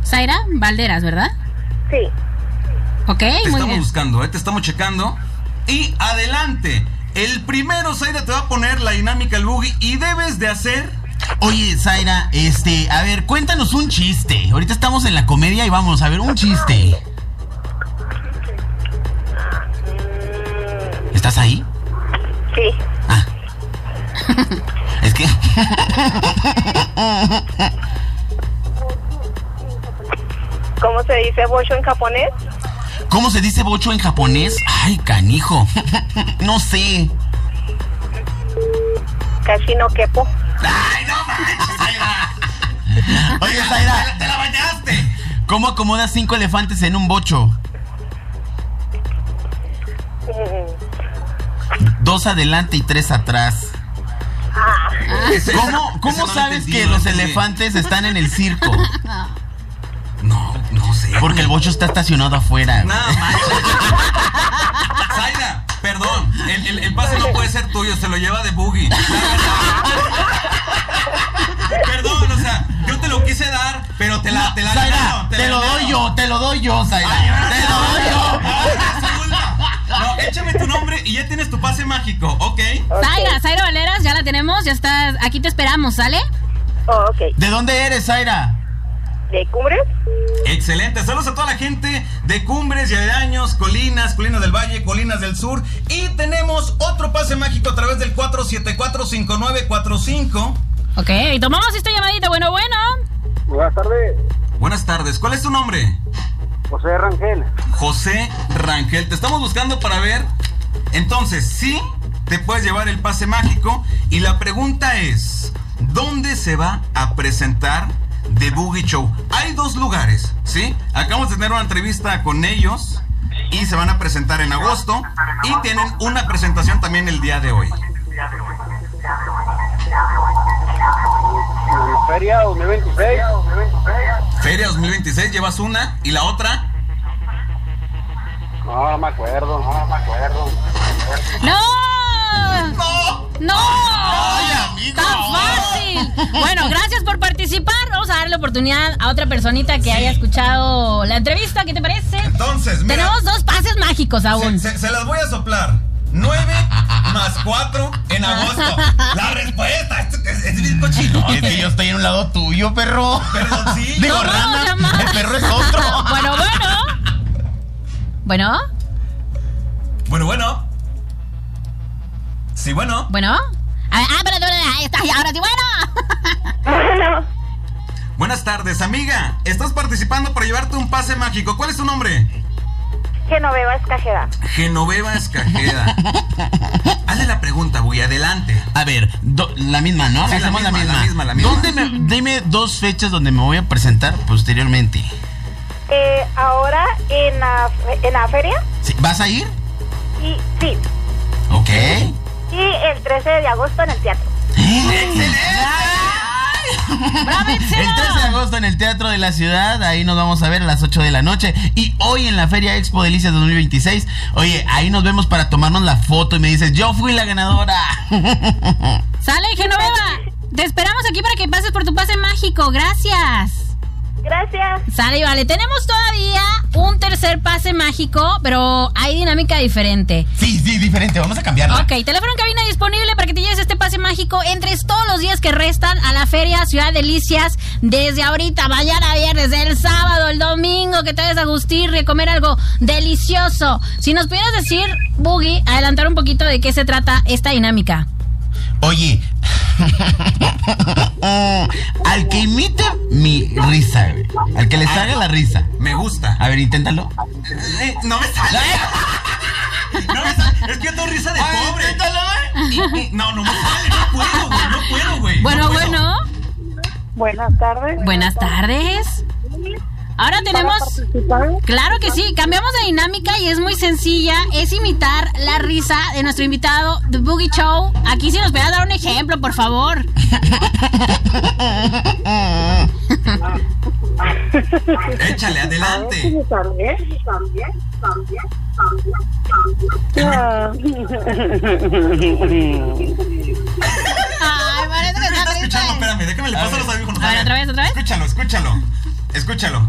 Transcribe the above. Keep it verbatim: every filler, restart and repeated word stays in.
Zaira Valderas, ¿verdad? Sí. Ok, Te muy estamos bien. buscando, ¿eh? Te estamos checando. Y adelante. El primero, Zaira, te va a poner la dinámica el boogie y debes de hacer... Oye, Zaira, este, a ver, cuéntanos un chiste. Ahorita estamos en la comedia y vamos a ver un chiste. ¿Estás ahí? Sí. Ah. Es que... ¿Cómo se dice bocho en japonés? ¿Cómo se dice bocho en japonés? Ay, canijo. No sé. Casi no quepo. ¡Ay, no manches, Zaira! Oye, Zaira, ¡Te la bañaste! ¿cómo acomodas cinco elefantes en un bocho? Mm. Dos adelante y tres atrás. Ese- ¿Cómo, ese cómo no lo sabes entendí, que no lo los entendí. elefantes están en el circo? No, no sé. Porque el bocho está estacionado afuera. Nada manches. Zaira, perdón. El, el, el pase no puede ser tuyo, se lo lleva de boogie. La verdad. Perdón, o sea, yo te lo quise dar, pero te la, te la Zaira, ganaron, te, la lo ganaron. doy yo, te lo doy yo, Zaira. Te lo doy yo. No, échame tu nombre y ya tienes tu pase mágico, ¿ok? Zaira, Zaira Valderas, ya la tenemos, ya estás, aquí te esperamos, ¿sale? Oh, ok. ¿De dónde eres, Zaira? ¿De Cumbres? Excelente, saludos a toda la gente de Cumbres y aledaños, Colinas, Colinas del Valle, Colinas del Sur. Y tenemos otro pase mágico a través del cuatro siete cuatro, cinco nueve cuatro cinco. Ok, tomamos esta llamadita, bueno, bueno. Buenas tardes, Buenas tardes, ¿cuál es tu nombre? José Rangel. José Rangel, te estamos buscando para ver. Entonces, sí, te puedes llevar el pase mágico. Y la pregunta es, ¿dónde se va a presentar The Boogie Show? Hay dos lugares, ¿sí? Acabamos de tener una entrevista con ellos y se van a presentar en agosto. Y tienen una presentación también el día de hoy. En la feria dos mil veintiséis. Feria dos mil veintiséis, llevas una. ¿Y la otra? No, no me acuerdo, no me acuerdo. ¡No! ¡No! ¡No! Ay, amigo. ¡Tan fácil! Bueno, gracias por participar. Vamos a darle oportunidad a otra personita que Sí. haya escuchado la entrevista. ¿Qué te parece? Entonces, mira, Tenemos dos pases mágicos aún. se, se- se las voy a soplar. nueve más cuatro en agosto. La respuesta es, es, es bien cochino. Es que yo estoy en un lado tuyo, perro. Perdoncillo. Digo, ¿Cómo se rana, llama? el perro es otro. Bueno, bueno. Bueno, Bueno, bueno. Sí, bueno. bueno. Ah, ah, pero ahí está, ahora sí, bueno. Bueno, Buenas tardes, amiga. Estás participando para llevarte un pase mágico. ¿Cuál es tu nombre? Genoveva Escajeda. Genoveva Escajeda. Hazle la pregunta, Bui, adelante. A ver, do- la misma, ¿no? Sí, la Hacemos misma, la misma, la misma. ¿Dónde me, dime dos fechas donde me voy a presentar posteriormente. Eh, ahora en la, en la feria. ¿Sí? ¿Vas a ir? Y sí. Ok. Y el trece de agosto en el teatro. ¡Bravísimo! El trece de agosto en el Teatro de la Ciudad, ahí nos vamos a ver a las ocho de la noche. Y hoy en la Feria Expo Delicias dos mil veintiséis, oye, ahí nos vemos para tomarnos la foto y me dices, yo fui la ganadora. Sale, Genoveva. Te esperamos aquí para que pases por tu pase mágico. Gracias. Gracias. Sale y vale. Tenemos todavía un tercer pase mágico, pero hay dinámica diferente. Sí, sí, diferente, vamos a cambiarla. Ok, teléfono en cabina disponible para que te lleves este pase mágico. Entres todos los días que restan a la Feria Ciudad Delicias. Desde ahorita, mañana viernes, el sábado, el domingo, que te vayas a gustir y comer algo delicioso. Si nos pudieras decir, Boogie, adelantar un poquito de qué se trata esta dinámica. Oye, al que imite mi risa, güey, al que le salga la risa. Me gusta. A ver, inténtalo. Eh, no me sale. No me sale. Es que yo tengo risa de Ay, pobre. inténtalo, güey. Y- y- No, no me sale. No puedo, güey. No puedo, güey. Bueno, No puedo. bueno. Buenas tardes. Buenas tardes. Ahora tenemos... Claro que sí, cambiamos de dinámica y es muy sencilla. Es imitar la risa de nuestro invitado, The Boogie Show. Aquí si nos puedes dar un ejemplo, por favor. Échale, adelante. También, también, también, Ay, parece que ¿Me está está escuchando? triste. Espérame, déjame le paso los audífonos. A ver, otra vez, otra vez. Escúchalo, escúchalo. Escúchalo.